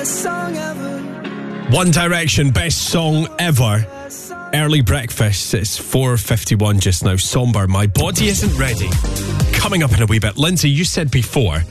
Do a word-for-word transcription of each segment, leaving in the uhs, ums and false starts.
One Direction, best song ever. Early breakfast. It's four fifty-one just now. Somber, My Body Isn't Ready. Coming up in a wee bit. Lindsay, you said before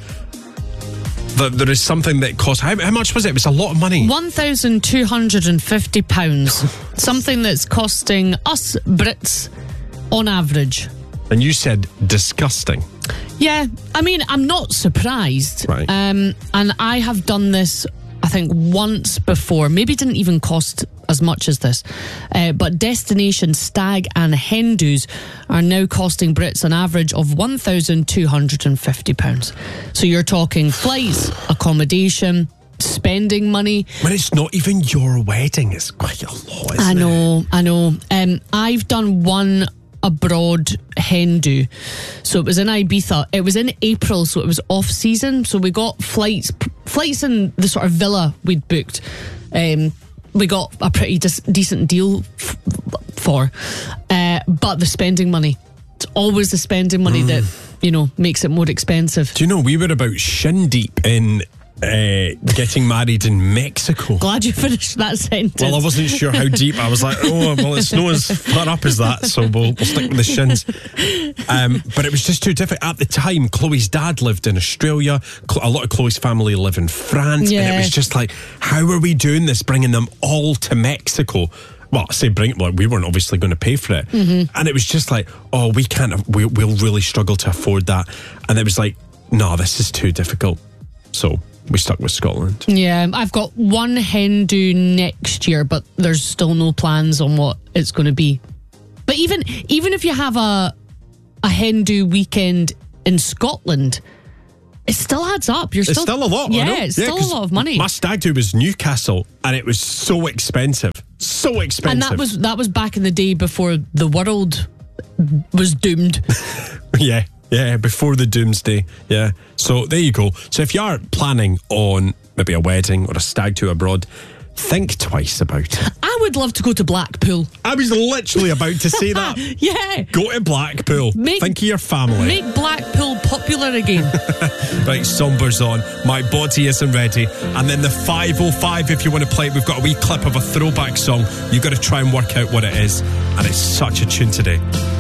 that there is something that costs... How, how much was it? It was a lot of money. one thousand two hundred fifty pounds. Something that's costing us Brits on average. And you said disgusting. Yeah, I mean, I'm not surprised. Right. Um, and I have done this, I think, once before. Maybe it didn't even cost as much as this. Uh, but destination stag and hen do's are now costing Brits an average of one thousand two hundred fifty pounds. So you're talking flights, accommodation, spending money. When it's not even your wedding, it's quite a lot, isn't I know, it? I know. Um, I've done one abroad hen do. So it was in Ibiza. It was in April, so it was off season. So we got flights, flights in the sort of villa we'd booked. Um, we got a pretty dis- decent deal f- for, uh, but the spending money. It's always the spending money mm. that, you know, makes it more expensive. Do you know, we were about shin deep in Uh, getting married in Mexico. Glad you finished that sentence. Well, I wasn't sure how deep. I was like, oh, well, it's not as far up as that, so we'll, we'll stick with the shins. Um, but it was just too difficult. At the time, Chloe's dad lived in Australia. A lot of Chloe's family live in France. Yeah. And it was just like, how are we doing this, bringing them all to Mexico? Well, I say bring it, like we weren't obviously going to pay for it. Mm-hmm. And it was just like, oh, we can't, we, we'll really struggle to afford that. And it was like, no, this is too difficult. So we stuck with Scotland. Yeah, I've got one hen do next year, but there's still no plans on what it's going to be. But even even if you have a a hen do weekend in Scotland, it still adds up. You're it's still, still a lot. Yeah, I know. it's yeah, still a lot of money. My stag do was Newcastle, and it was so expensive, so expensive. And that was that was back in the day before the world was doomed. yeah. Yeah, before the doomsday. Yeah. So there you go. So if you are planning on maybe a wedding or a stag to abroad, think twice about it. I would love to go to Blackpool. I was literally about to say that. Yeah. Go to Blackpool. Make, think of your family. Make Blackpool popular again. Right, Somber's on. My Body Isn't Ready. And then the five oh five, if you want to play it, we've got a wee clip of a throwback song. You've got to try and work out what it is. And it's such a tune today.